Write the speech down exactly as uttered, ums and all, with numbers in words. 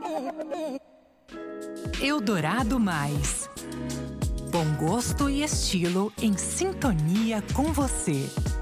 Eldorado Mais. Bom gosto e estilo em sintonia com você.